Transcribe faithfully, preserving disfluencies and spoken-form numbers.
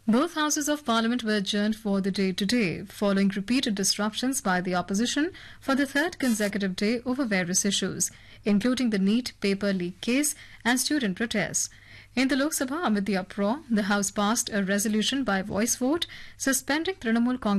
Both houses of parliament were adjourned for the day today, following repeated disruptions by the opposition for the third consecutive day over various issues, including the NEET paper leak case and student protests. In the Lok Sabha, amid the uproar, the House passed a resolution by voice vote suspending Trinamool Congress